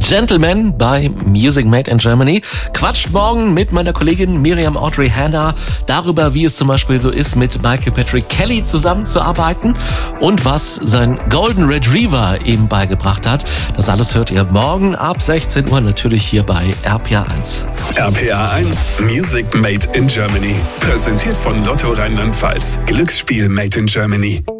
Gentleman bei Music Made in Germany quatscht morgen mit meiner Kollegin Miriam Audrey Hanna darüber, wie es zum Beispiel so ist, mit Michael Patrick Kelly zusammenzuarbeiten und was sein Golden Retriever ihm beigebracht hat. Das alles hört ihr morgen ab 16 Uhr natürlich hier bei RPA 1. RPA 1 Music Made in Germany. Präsentiert von Lotto Rheinland-Pfalz. Glücksspiel Made in Germany.